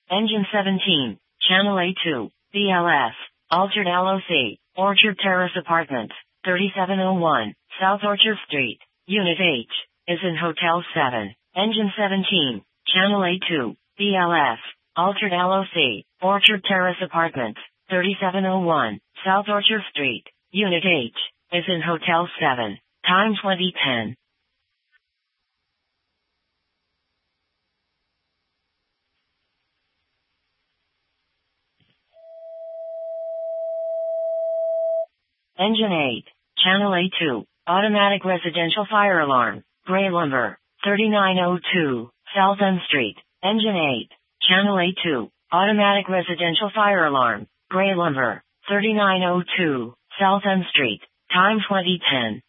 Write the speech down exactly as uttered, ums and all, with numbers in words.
Engine seventeen, Channel A two, B L S, Altered L O C, Orchard Terrace Apartments, thirty-seven oh one, South Orchard Street, Unit H, is in Hotel seven. Engine seventeen, Channel A two, B L S, Altered L O C, Orchard Terrace Apartments, thirty-seven oh one, South Orchard Street, Unit H, is in Hotel seven. Time twenty ten. Engine eight, Channel A two, Automatic Residential Fire Alarm, Gray Lumber, thirty-nine oh two, South M Street. Engine eight, Channel A two, Automatic Residential Fire Alarm, Gray Lumber, thirty-nine oh two, South M Street. Time twenty ten.